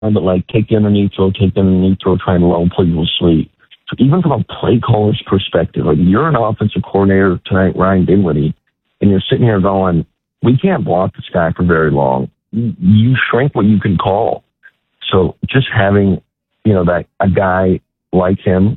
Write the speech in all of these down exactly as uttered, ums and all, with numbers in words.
but like take the underneath throw, take the underneath throw, try and lull people to sleep. So even from a play caller's perspective, like you're an offensive coordinator tonight, Ryan Dinwiddie, and you're sitting here going, we can't block this guy for very long. You shrink what you can call. So just having, you know, that a guy like him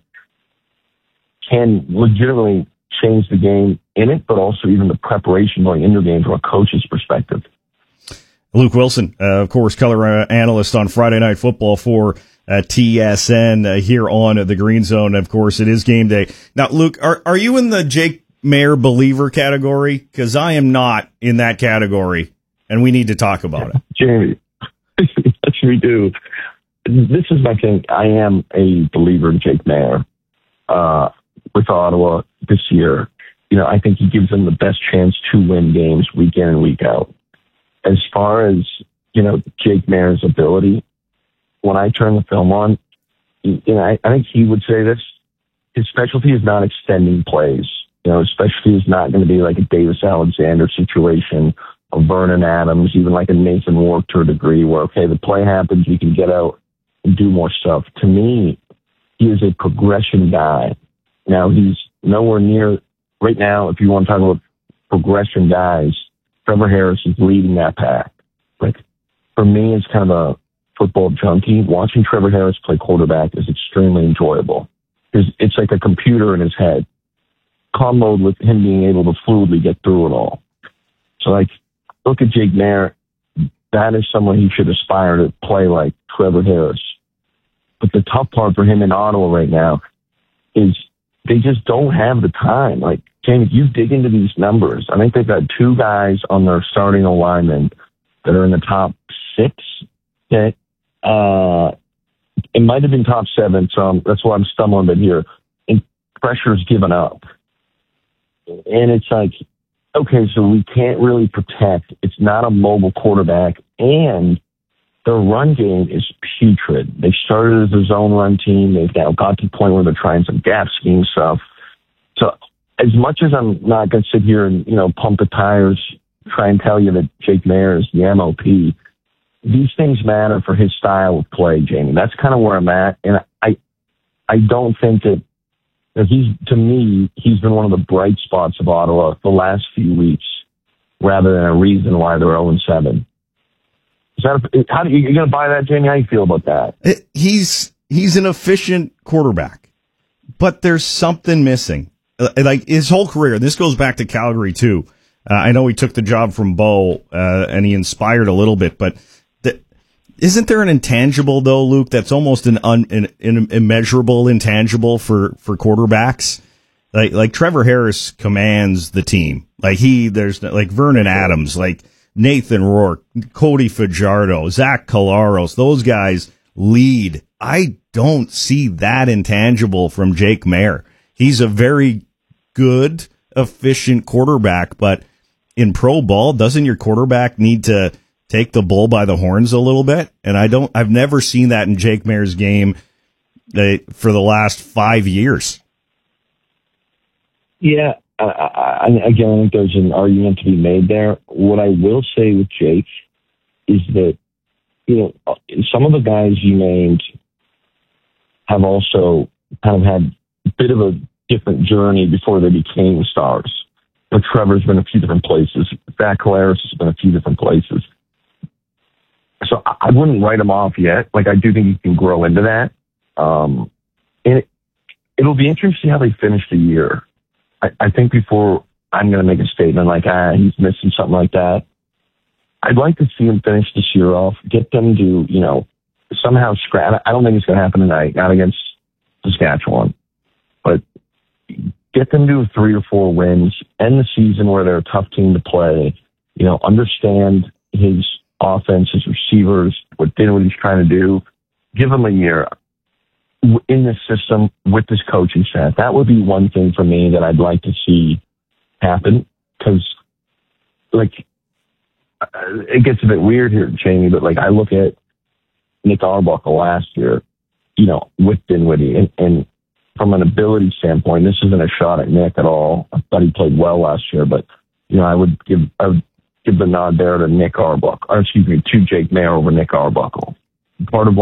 can legitimately change the game in it, but also even the preparation going into the game from a coach's perspective. Luke Wilson, uh, of course, color uh, analyst on Friday Night Football for uh, T S N uh, here on uh, the Green Zone. Of course, it is game day. Now, Luke, are are you in the Jake Maier believer category? Because I am not in that category, and we need to talk about it. Jamie, yes, we do. This is my thing. I am a believer in Jake Maier uh, with Ottawa this year. You know, I think he gives them the best chance to win games week in and week out. As far as, you know, Jake Maier's ability, when I turn the film on, you know, I, I think he would say this, his specialty is not extending plays. You know, his specialty is not going to be like a Davis Alexander situation, a Vernon Adams, even like a Nathan Rourke to a degree where, okay, the play happens, you can get out and do more stuff. To me, he is a progression guy. Now, he's nowhere near, right now, if you want to talk about progression guys, Trevor Harris is leading that pack. Like, for me, as kind of a football junkie, watching Trevor Harris play quarterback is extremely enjoyable. It's, it's like a computer in his head. Calm mode with him being able to fluidly get through it all. So, like, look at Jake Maier. That is someone he should aspire to play like Trevor Harris. But the tough part for him in Ottawa right now is they just don't have the time. Like, James, you dig into these numbers. I think they've got two guys on their starting alignment that are in the top six. Okay. Uh, it might have been top seven, so I'm, that's why I'm stumbling a bit here. And pressure's given up. And it's like, okay, so we can't really protect. It's not a mobile quarterback. And their run game is putrid. They started as a zone run team. They've now got to the point where they're trying some gap scheme stuff. So as much as I'm not going to sit here and, you know, pump the tires, try and tell you that Jake Maier is the M O P, these things matter for his style of play, Jamie. That's kind of where I'm at. And I, I don't think that, that he's, to me, he's been one of the bright spots of Ottawa the last few weeks rather than a reason why they're oh and seven. Is that a, how do you, you going to buy that, Jamie? How do you feel about that? It, he's he's an efficient quarterback, but there's something missing. Uh, like his whole career, and this goes back to Calgary too. Uh, I know he took the job from Bo, uh, and he inspired a little bit, but the, isn't there an intangible though, Luke? That's almost an, un, an, an immeasurable intangible for for quarterbacks. Like like Trevor Harris commands the team. Like he, there's like Vernon Adams, like Nathan Rourke, Cody Fajardo, Zach Collaros, those guys lead. I don't see that intangible from Jake Maier. He's a very good, efficient quarterback, but in pro ball, doesn't your quarterback need to take the bull by the horns a little bit? And I don't, I've never seen that in Jake Maier's game uh, for the last five years. Yeah. I, I, again, I think there's an argument to be made there. What I will say with Jake is that, you know, some of the guys you named have also kind of had a bit of a different journey before they became stars. But Trevor's been a few different places. Zach Collaros has been a few different places. So I wouldn't write him off yet. Like, I do think he can grow into that. Um, and it, it'll be interesting to see how they finish the year. I, I think before I'm going to make a statement like, ah, he's missing something like that, I'd like to see him finish this year off, get them to, you know, somehow scratch. I don't think it's going to happen tonight, not against Saskatchewan, but get them to three or four wins, end the season where they're a tough team to play, you know, understand his offense, his receivers, what Dinwiddie's trying to do, give him a year in this system with this coaching staff. That would be one thing for me that I'd like to see happen, because, like, it gets a bit weird here, Jamie, but, like, I look at Nick Arbuckle last year, you know, with Dinwiddie, and, and from an ability standpoint, this isn't a shot at Nick at all. I thought he played well last year, but, you know, I would give I would give the nod there to Nick Arbuckle, or excuse me, to Jake Maier over Nick Arbuckle. part of